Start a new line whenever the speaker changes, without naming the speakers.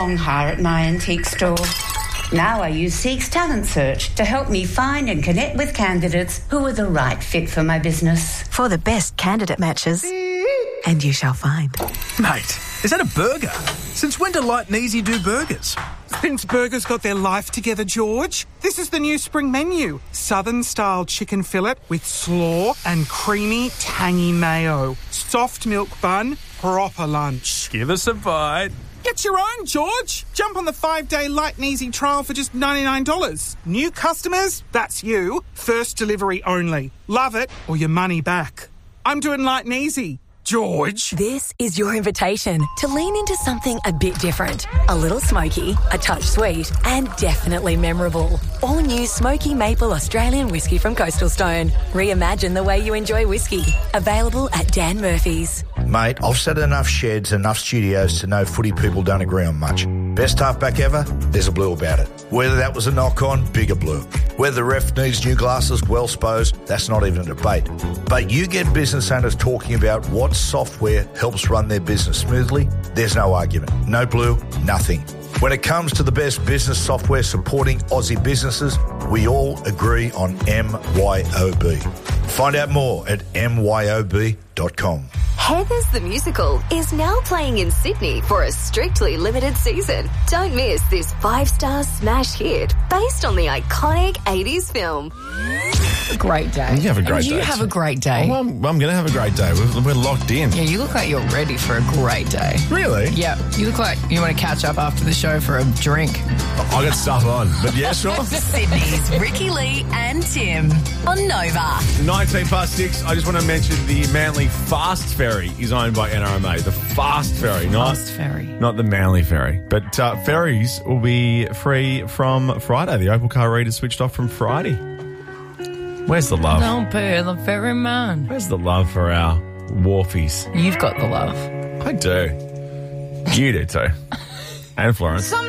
hire at my antique store. Now I use Seek's Talent Search to help me find and connect with candidates who are the right fit for my business.
For the best candidate matches, and you shall find.
Mate, is that a burger? Since when do Light and Easy do burgers?
Since burgers got their life together, George. This is the new spring menu. Southern-style chicken fillet with slaw and creamy, tangy mayo. Soft milk bun, proper lunch.
Give us a bite.
Get your own, George. Jump on the 5-day Light and Easy trial for just $99. New customers, that's you. First delivery only. Love it or your money back. I'm doing Light and Easy. George.
This is your invitation to lean into something a bit different. A little smoky, a touch sweet, and definitely memorable. All new Smoky Maple Australian whiskey from Coastal Stone. Reimagine the way you enjoy whiskey. Available at Dan Murphy's.
Mate, I've set enough sheds, enough studios to know footy people don't agree on much. Best halfback ever? There's a blue about it. Whether that was a knock-on, bigger blue. Whether the ref needs new glasses, well supposed, that's not even a debate. But you get business owners talking about what software helps run their business smoothly, there's no argument. No blue, nothing. When it comes to the best business software supporting Aussie businesses, we all agree on MYOB. Find out more at myob.com.
Heathers the Musical is now playing in Sydney for a strictly limited season. Don't miss this 5-star smash hit based on the iconic 80s film.
Great day.
You have a great day.
You have a great day.
Well, I'm going to have a great day. We're locked in.
Yeah, you look like you're ready for a great day.
Really?
Yeah, you look like you want to catch up after the show for a drink.
I got stuff on, but yeah, sure.
Sydney's Ricky Lee and Tim on Nova.
6:19. I just want to mention the Manly Fast Ferry is owned by NRMA. The Fast Ferry, not the Manly Ferry. But ferries will be free from Friday. The Opal car reader switched off from Friday. Where's the love?
Don't pay the ferryman.
Where's the love for our wharfies?
You've got the love.
I do. You do too. And Florence.